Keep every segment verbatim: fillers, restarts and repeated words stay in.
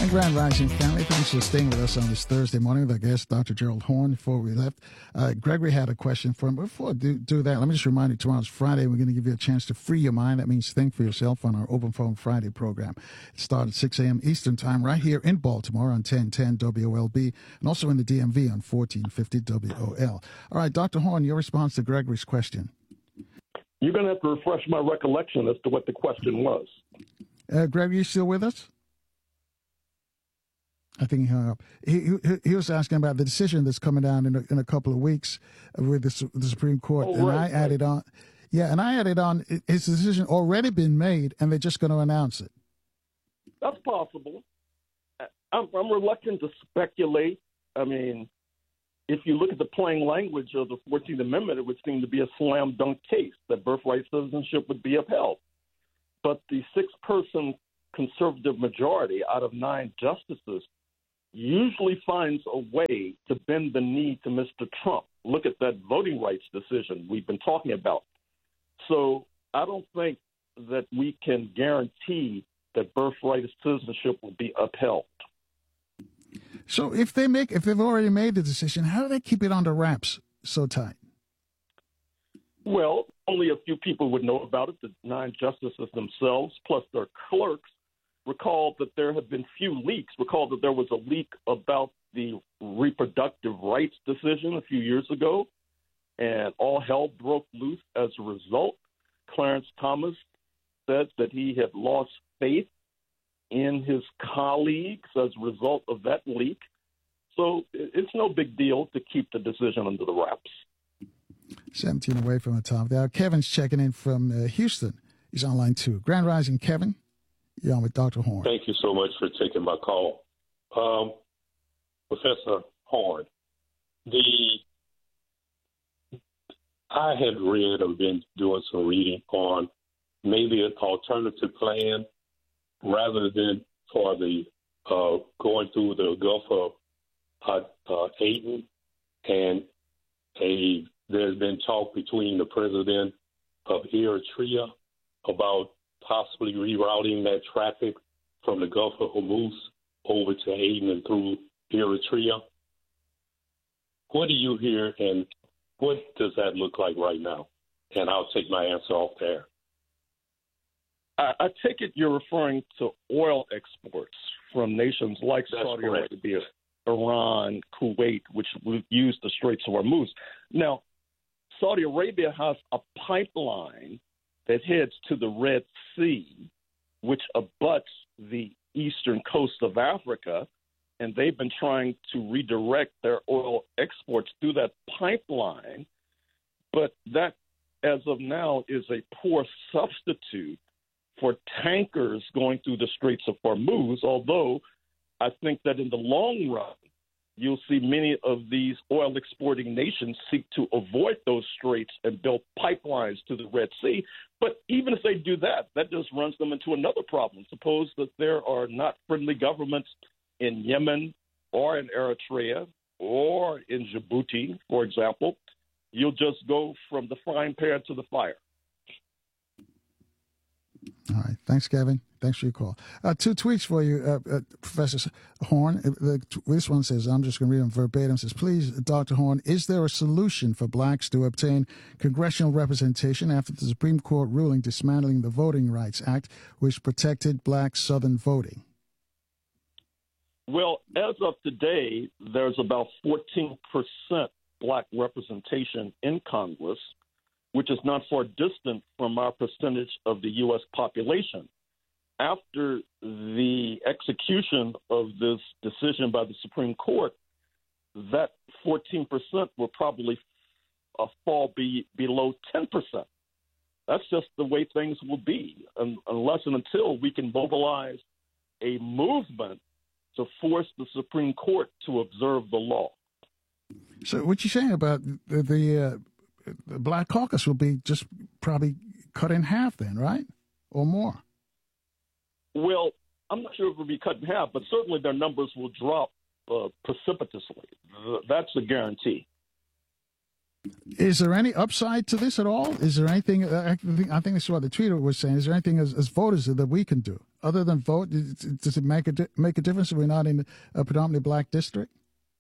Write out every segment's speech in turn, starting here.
And Grand Rising family, thanks for staying with us on this Thursday morning with our guest, Doctor Gerald Horne. Before we left, uh, Gregory had a question for him. Before I do, do that, let me just remind you, tomorrow's Friday. We're going to give you a chance to free your mind. That means think for yourself on our Open Phone Friday program. It starts at six a.m. Eastern Time right here in Baltimore on ten ten W O L B and also in the D M V on fourteen fifty W O L. All right, Doctor Horne, your response to Gregory's question. You're going to have to refresh my recollection as to what the question was. Uh, Gregory, you still with us? I think he hung up. He, he, he was asking about the decision that's coming down in a, in a couple of weeks with the, the Supreme Court. Oh, and right, I added right. on, yeah, and I added on, his decision already been made, and they're just going to announce it. That's possible. I'm, I'm reluctant to speculate. I mean, if you look at the plain language of the fourteenth Amendment, it would seem to be a slam dunk case that birthright citizenship would be upheld. But the six-person conservative majority out of nine justices usually finds a way to bend the knee to Mister Trump. Look at that voting rights decision we've been talking about. So I don't think that we can guarantee that birthright citizenship will be upheld. So if they make, if they've already made the decision, how do they keep it under wraps so tight? Well, only a few people would know about it, the nine justices themselves, plus their clerks. Recall that there have been few leaks. Recall that there was a leak about the reproductive rights decision a few years ago, and all hell broke loose as a result. Clarence Thomas said that he had lost faith in his colleagues as a result of that leak. So it's no big deal to keep the decision under the wraps. seventeen away from the top there. Kevin's checking in from uh, Houston. He's on line two. Grand Rising, Kevin. You're on with Doctor Horne. Thank you so much for taking my call. Um, Professor Horne, the I had read or been doing some reading on maybe an alternative plan rather than for the uh, going through the Gulf of uh, uh, Aden, and a there's been talk between the president of Eritrea about possibly rerouting that traffic from the Gulf of Hormuz over to Aden and through Eritrea. What do you hear, and what does that look like right now? And I'll take my answer off there. I, I take it you're referring to oil exports from nations like That's Saudi correct. Arabia, Iran, Kuwait, which would use the Straits of Hormuz. Now, Saudi Arabia has a pipeline that heads to the Red Sea, which abuts the eastern coast of Africa, and they've been trying to redirect their oil exports through that pipeline. But that, as of now, is a poor substitute for tankers going through the Straits of Hormuz, although I think that in the long run, you'll see many of these oil exporting nations seek to avoid those straits and build pipelines to the Red Sea. But even if they do that, that just runs them into another problem. Suppose that there are not friendly governments in Yemen or in Eritrea or in Djibouti, for example. You'll just go from the frying pan to the fire. All right. Thanks, Kevin. Thanks for your call. Uh, two tweets for you, uh, uh, Professor Horne. Uh, the, this one says, I'm just going to read them verbatim. It says, please, Doctor Horne, is there a solution for blacks to obtain congressional representation after the Supreme Court ruling dismantling the Voting Rights Act, which protected black Southern voting? Well, as of today, there's about fourteen percent black representation in Congress, which is not far distant from our percentage of the U S population. After the execution of this decision by the Supreme Court, that fourteen percent will probably uh, fall be below ten percent. That's just the way things will be, un- unless and until we can mobilize a movement to force the Supreme Court to observe the law. So what you're saying about the, the, uh, the Black Caucus will be just probably cut in half then, right? Or more? Well, I'm not sure if it will be cut in half, but certainly their numbers will drop uh, precipitously. That's a guarantee. Is there any upside to this at all? Is there anything, I think, I think this is what the tweeter was saying, is there anything as, as voters that we can do other than vote? Does it make a make a difference if we're not in a predominantly black district?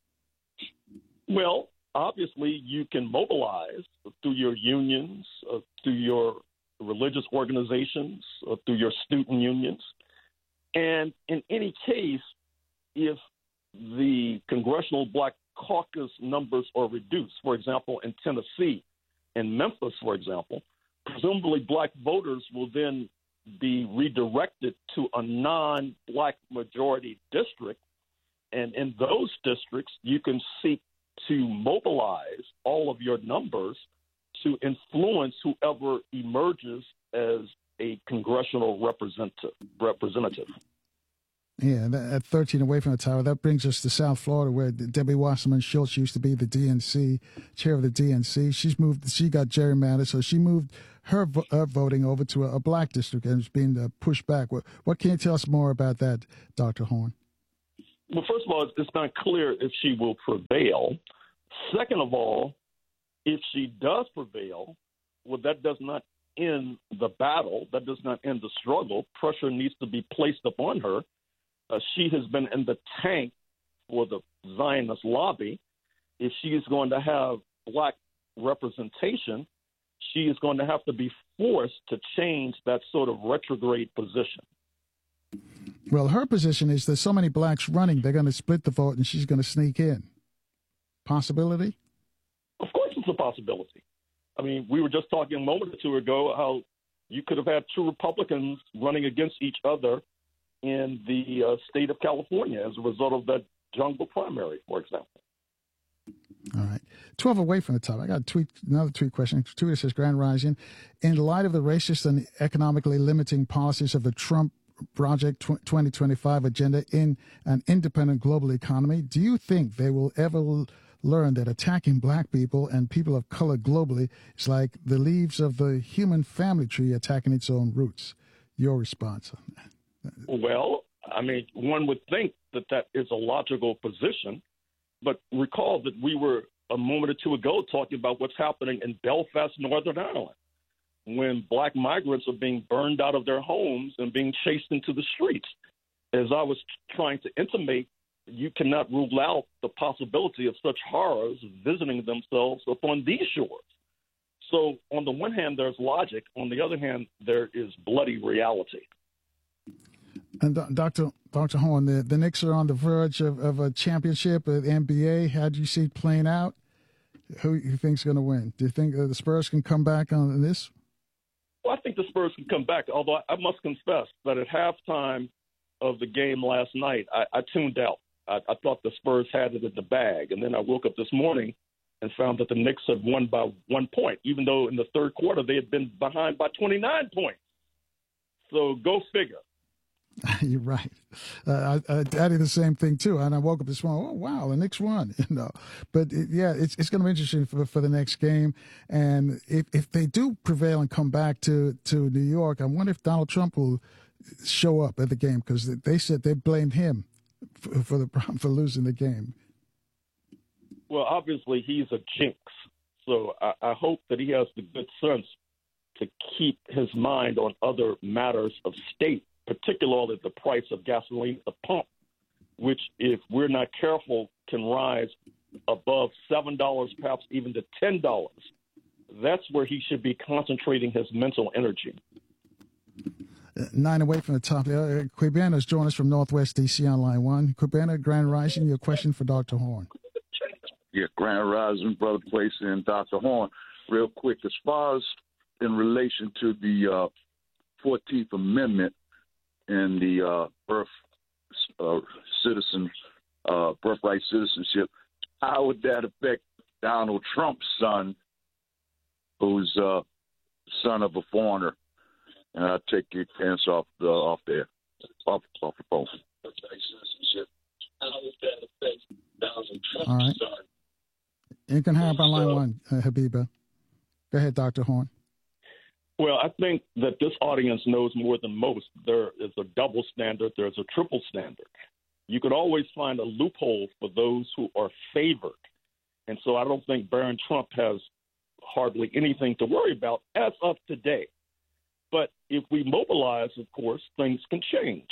Well, obviously, you can mobilize through your unions, uh, through your religious organizations, uh, through your student unions. And in any case, if the Congressional Black Caucus numbers are reduced, for example, in Tennessee and Memphis, for example, presumably black voters will then be redirected to a non-black majority district. And in those districts, you can seek to mobilize all of your numbers to influence whoever emerges as a congressional representative. representative. Yeah, at thirteen away from the tower, that brings us to South Florida, where Debbie Wasserman Schultz used to be the D N C, chair of the D N C. She's moved, she got gerrymandered, so she moved her, her voting over to a, a black district and it's being uh, pushed back. What, what can you tell us more about that, Doctor Horn? Well, first of all, it's not clear if she will prevail. Second of all, if she does prevail, well, that does not end the battle. That does not end the struggle. Pressure needs to be placed upon her. Uh, she has been in the tank for the Zionist lobby. If she is going to have black representation, she is going to have to be forced to change that sort of retrograde position. Well, her position is there's so many blacks running, they're going to split the vote and she's going to sneak in. Possibility? Of course it's a possibility. I mean, we were just talking a moment or two ago how you could have had two Republicans running against each other in the uh, state of California as a result of that jungle primary, for example. All right. twelve away from the top. I got a tweet, another tweet question. Tweet says, Grand Rising, in light of the racist and economically limiting policies of the Trump Project twenty twenty-five agenda in an independent global economy, do you think they will ever l- learn that attacking black people and people of color globally is like the leaves of the human family tree attacking its own roots? Your response on that? Well, I mean, one would think that that is a logical position, but recall that we were a moment or two ago talking about what's happening in Belfast, Northern Ireland, when black migrants are being burned out of their homes and being chased into the streets. As I was trying to intimate, you cannot rule out the possibility of such horrors visiting themselves upon these shores. So on the one hand, there's logic. On the other hand, there is bloody reality. And Doctor Doctor Horn, the, the Knicks are on the verge of, of a championship at the N B A. How do you see it playing out? Who do you think's going to win? Do you think uh, the Spurs can come back on this? Well, I think the Spurs can come back, although I must confess that at halftime of the game last night, I, I tuned out. I, I thought the Spurs had it in the bag. And then I woke up this morning and found that the Knicks had won by one point, even though in the third quarter they had been behind by twenty-nine points. So go figure. You're right. Uh, I, I did the same thing too, and I woke up this morning. Oh wow, the Knicks won! You know, but it, yeah, it's it's going to be interesting for for the next game. And if if they do prevail and come back to to New York, I wonder if Donald Trump will show up at the game, because they said they blamed him for, for the for losing the game. Well, obviously he's a jinx, so I, I hope that he has the good sense to keep his mind on other matters of state, particularly the price of gasoline at the pump, which, if we're not careful, can rise above seven dollars, perhaps even to ten dollars. That's where he should be concentrating his mental energy. Nine away from the top. Uh, Quibana's joined us from Northwest D C on line one. Quibana, Grand Rising, your question for Doctor Horn. Yeah, Grand Rising, Brother Place, and Doctor Horn. Real quick, as far as in relation to the uh, fourteenth Amendment and the uh, birth uh, citizen, uh, birthright citizenship, how would that affect Donald Trump's son, who's uh, son of a foreigner? And I'll take your answer off the off there, off, off the phone. All right. You can have on line one, uh, Habiba. Go ahead, Doctor Horn. Well, I think that this audience knows more than most. There is a double standard. There's a triple standard. You could always find a loophole for those who are favored. And so I don't think Barron Trump has hardly anything to worry about as of today. But if we mobilize, of course, things can change.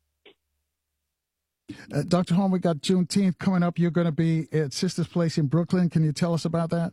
Uh, Doctor Horn, we got Juneteenth coming up. You're going to be at Sister's Place in Brooklyn. Can you tell us about that?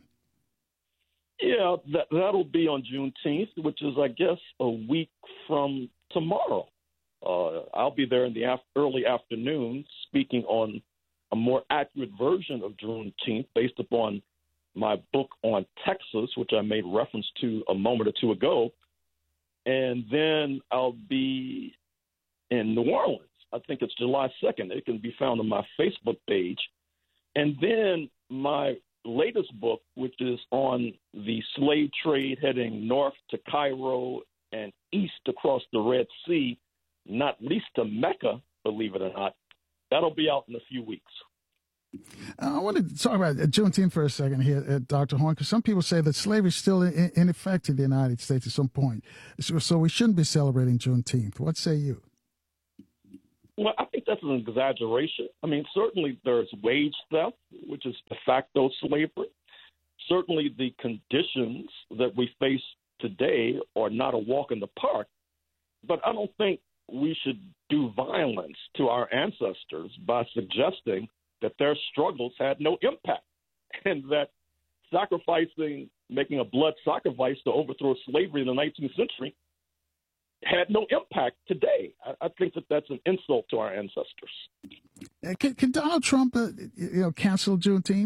Yeah, that, that'll be on Juneteenth, which is, I guess, a week from tomorrow. Uh, I'll be there in the af- early afternoon speaking on a more accurate version of Juneteenth based upon my book on Texas, which I made reference to a moment or two ago. And then I'll be in New Orleans. I think it's July second. It can be found on my Facebook page. And then my latest book, which is on the slave trade heading north to Cairo and east across the Red Sea, not least to Mecca, believe it or not, that'll be out in a few weeks. Uh, I wanted to talk about Juneteenth for a second here, uh, Doctor Horn, because some people say that slavery is still in, in effect in the United States at some point. So, so we shouldn't be celebrating Juneteenth. What say you? Well, I think that's an exaggeration. I mean, certainly there's wage theft, which is de facto slavery. Certainly the conditions that we face today are not a walk in the park. But I don't think we should do violence to our ancestors by suggesting that their struggles had no impact and that sacrificing, making a blood sacrifice to overthrow slavery in the nineteenth century had no impact today. I, I think that that's an insult to our ancestors. Uh, can, can Donald Trump, uh, you know, cancel Juneteenth?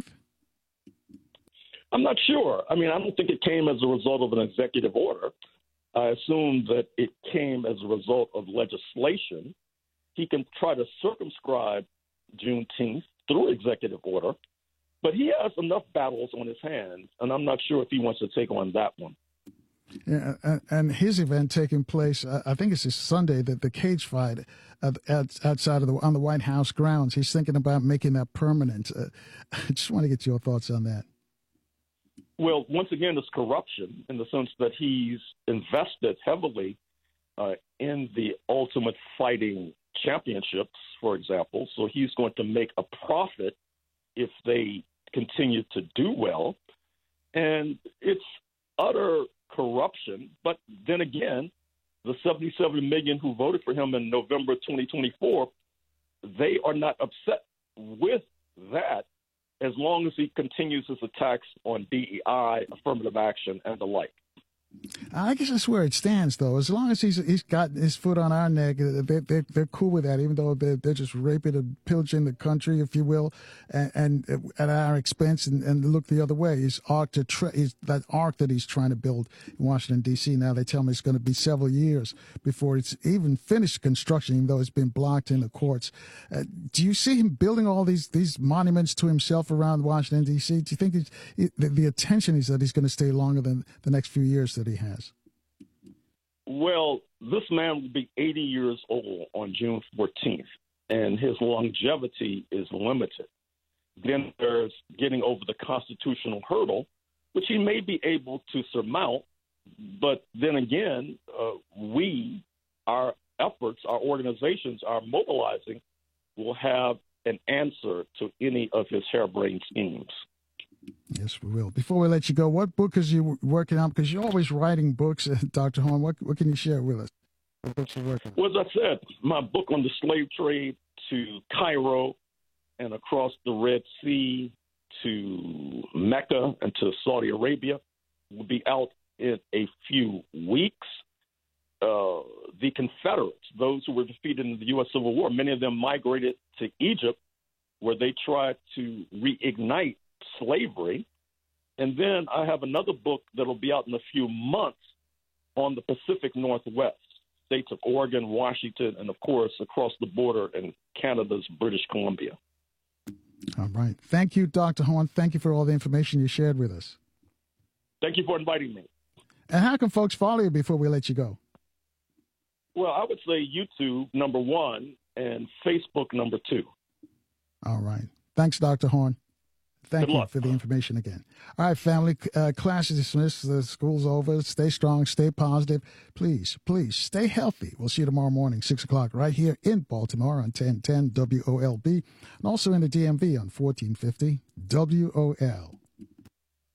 I'm not sure. I mean, I don't think it came as a result of an executive order. I assume that it came as a result of legislation. He can try to circumscribe Juneteenth through executive order, but he has enough battles on his hands, and I'm not sure if he wants to take on that one. Yeah, and his event taking place, I think it's this Sunday, that the cage fight outside of the on the White House grounds. He's thinking about making that permanent. Uh, I just want to get your thoughts on that. Well, once again, it's corruption in the sense that he's invested heavily uh, in the Ultimate Fighting Championships, for example. So he's going to make a profit if they continue to do well. And it's utter corruption. But then again, the seventy-seven million who voted for him in November twenty twenty-four, they are not upset with that as long as he continues his attacks on D E I, affirmative action, and the like. I guess that's where it stands, though. As long as he's he's got his foot on our neck, they, they, they're cool with that, even though they're, they're just raping and pillaging the country, if you will, and, and at our expense, and, and look the other way. His arc, to tra- his, that arc that he's trying to build in Washington, D C, now they tell me it's going to be several years before it's even finished construction, even though it's been blocked in the courts. Uh, do you see him building all these, these monuments to himself around Washington, D C? Do you think he's, the, the attention is that he's going to stay longer than the next few years that he has? Well, this man will be eighty years old on June fourteenth, and his longevity is limited. Then there's getting over the constitutional hurdle, which he may be able to surmount. But then again, uh, we, our efforts, our organizations, our mobilizing will have an answer to any of his harebrained schemes. Yes, we will. Before we let you go, what book is you working on? Because you're always writing books, Doctor Horn. What, what can you share with us? What books are you working on? Well, as I said, my book on the slave trade to Cairo and across the Red Sea to Mecca and to Saudi Arabia will be out in a few weeks. Uh, the Confederates, those who were defeated in the U S Civil War, many of them migrated to Egypt, where they tried to reignite slavery. And then I have another book that'll be out in a few months on the Pacific Northwest, states of Oregon, Washington, and of course across the border in Canada's British Columbia. All right. Thank you, Doctor Horn. Thank you for all the information you shared with us. Thank you for inviting me. And how can folks follow you before we let you go? Well, I would say YouTube, number one, and Facebook, number two. All right. Thanks, Doctor Horn. Thank Good you luck. for the information again. All right, family, uh, class is dismissed. The school's over. Stay strong. Stay positive. Please, please stay healthy. We'll see you tomorrow morning, six o'clock, right here in Baltimore on ten ten W O L B, and also in the D M V on fourteen fifty W O L.